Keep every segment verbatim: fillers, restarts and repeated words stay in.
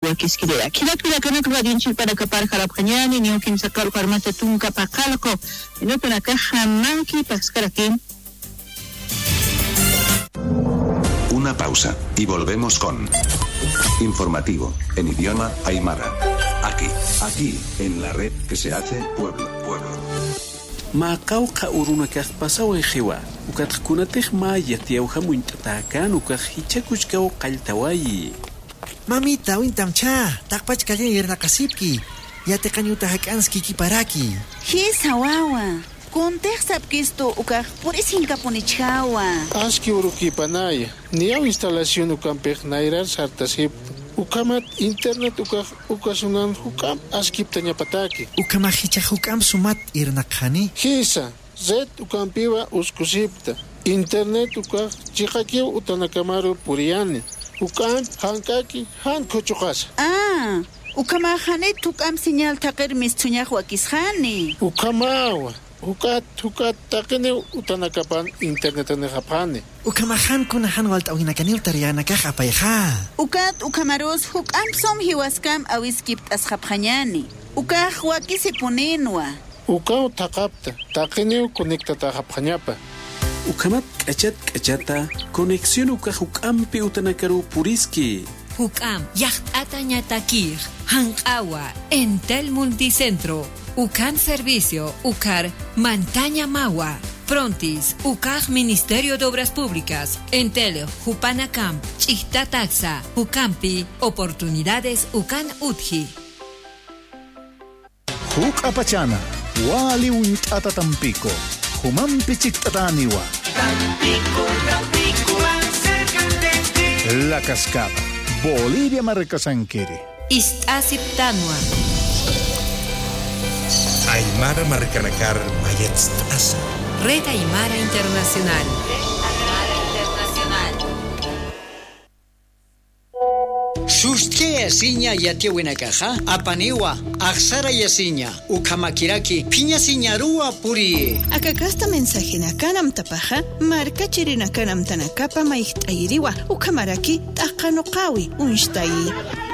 wakisquilera. Kilakula kanaka radinchil para kapar jarapjañani, ni okim sacar farmata tunca pacalco, y no para caja maki pascaraki. Una pausa y volvemos con Informativo en idioma aymara. Aquí, aquí, en la red que se hace pueblo, pueblo. Maqawqa urunakaq pasawan hiwa ukatqkunataq ma yatiyawqa munt'atakan ukaq hichakuchkaw qalltawayi. Mamita wintamcha taqpach kallen yernaqasipki yatiqañuta hak'anski kiparaki. Hisa wawa kunteq sapkistu ukaq purisinkapunичhawa. Aski urukipanaya niyaw instalación ukampeq nayrar sartasip ukamat internet ukaq ukasunan hukam askiptañapataki. Ukama hicha hukam sumat irnaqhani. Hisa zet ukampiwa uskusipta internet ukaq chiqakiw utanakamaru puriyani ukam hankaki han kuchuqas. Ah, ukamahane tukam señal taqir mistuñaq wakisqani. Ukamawa Hukat, hukat, takene utanakapan internet ane japane. Ukamahan kunahan waltawinakaniw tariana kakapayha. Ukat ukamaros hukam som hiwaskam awiskipt asjapjañani. Ukaj wakisipunenwa. Ukaw takapta, takene konektata japjañapa. Ukamat kachat kachata, conexión ukaj ukampi utanakaru puriski. Hukam, yachtata ñatakir, hankawa, Entel Multicentro. Ucan Servicio, Ucar, Mantaña Mawa, Prontis, Ucar Ministerio de Obras Públicas, Entel, Jupanacam, Chihta Taxa, Ucampi, Oportunidades Ucan Utji. Huk Apachana, Wali Untata Tampico, Humampi Chictataniwa. Tampico, Tampico, más cerca de ti. La Cascada, Bolivia Marcasanquiri. Istasiptanua. Aymara Marcanacar Mayetz Asa. Red Aymara Internacional. Red Aymara Internacional. Susque yasiña yatiwinakaja, apaniwa, aksara yasiña, ukamakiraki, piña siñarua puri. Akakasta mensajina kanam tapaja, marca chirina kanam tanakapa maihtairiwa, ukamaraki, takanukawi, unshtai.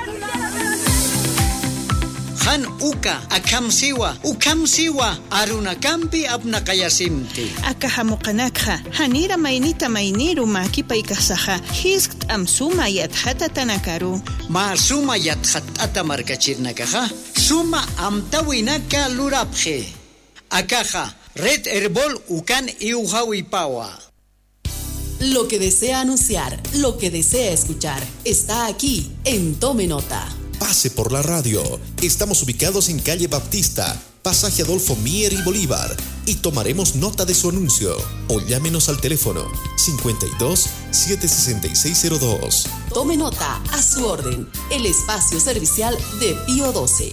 Han uka akamsiwa ukamsiwa arunakampi apnaqayasimti akahamuqanakha hanira mainita mainiru makipaikasaja hiskt amsuma yathata tanakaru ma suma yathatata markachirnakaja suma amtawinaka lurapje akaja red herbol ukan iuhawipawa. Lo que desea anunciar, lo que desea escuchar, está aquí en Tome Nota. Pase por la radio. Estamos ubicados en calle Baptista, pasaje Adolfo Mier y Bolívar, y tomaremos nota de su anuncio. O llámenos al teléfono cincuenta y dos, setecientos sesenta y seis cero dos. Tome nota, a su orden, el espacio servicial de Pío doce.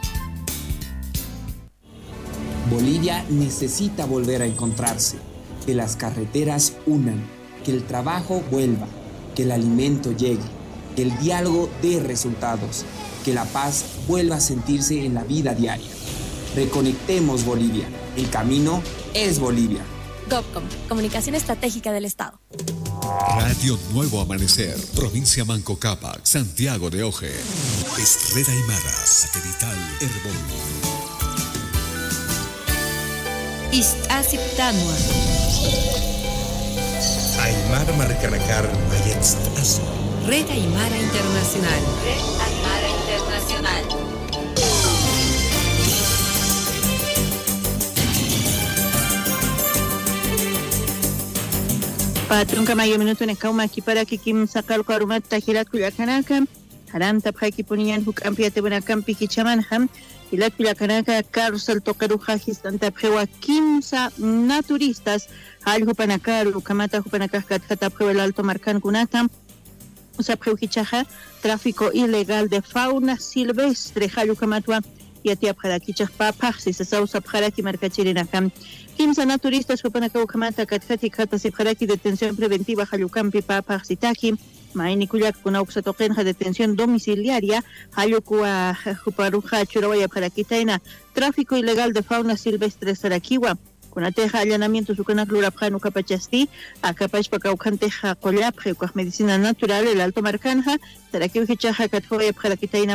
Bolivia necesita volver a encontrarse, que las carreteras unan, que el trabajo vuelva, que el alimento llegue, que el diálogo dé resultados, que la paz vuelva a sentirse en la vida diaria. Reconectemos Bolivia. El camino es Bolivia. GovCom, Comunicación Estratégica del Estado. Radio Nuevo Amanecer, Provincia Manco Cápac, Santiago de Oje. Es Red Aymara, satelital Herbol. Istasiptanua. Aymara Marcanacar Mayetz Asa. Red Aymara Internacional. Red Aymara Internacional. Patrón Camayo minuto en Kauma aquí para que Kim sacal Karumat Tajirat Kuyakanaka, Haram Tapaki Punian Huk Ampiate Buenakampi Kichamanham, Hilat Kuyakanaka, Carcel Tokeruja Histanta Prewa Kimsa Naturistas, Al Hupanakaru, Kamata Hupanakaka, Katapre el Alto Marcan Kunata. Usapreukichaja, tráfico ilegal de fauna silvestre, Hayukamatwa, y a Tiaparakichach Papa, si se usa para que marcachirinakam. Kimsa naturistas, Hupanakaukamata, Katkati, Kata, Siparaki, detención preventiva, Hayukampi, Papa, Sitaki, Mainikuyak, Kunauxatokenja, detención domiciliaria, Hayukua, Huparuja, Churawaya, Parakitaina, tráfico ilegal de fauna silvestre, Sarakiwa. Con ateja allanamiento su cana clorapjano capachasti, a capach pacaucanteja colapje, con medicina natural, el alto marcanja, Sarakiwa, Catfoya, Parakitaina.